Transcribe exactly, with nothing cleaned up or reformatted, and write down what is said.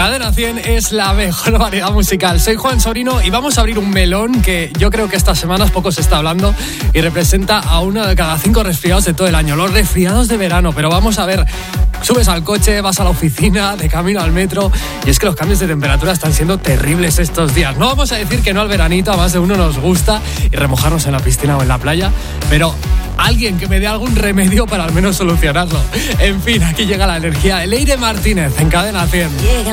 Cadena cien es la mejor variedad musical. Soy Juan Sorino y vamos a abrir un melón que yo creo que estas semanas poco se está hablando y representa a uno de cada cinco resfriados de todo el año. Los resfriados de verano, pero vamos a ver, subes al coche, vas a la oficina, de camino al metro y es que los cambios de temperatura están siendo terribles estos días. No vamos a decir que no al veranito, a más de uno nos gusta y remojarnos en la piscina o en la playa, pero alguien que me dé algún remedio para al menos solucionarlo. En fin, aquí llega la energía. Leire Martínez en Cadena cien. Llega